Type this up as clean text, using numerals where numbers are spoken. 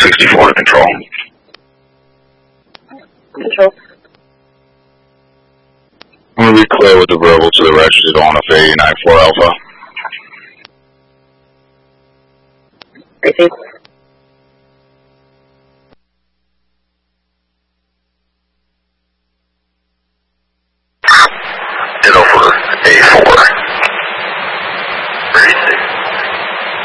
64 to control. Control. I'm going to be clear with the verbal to the registered on FA 94 Alpha. Received.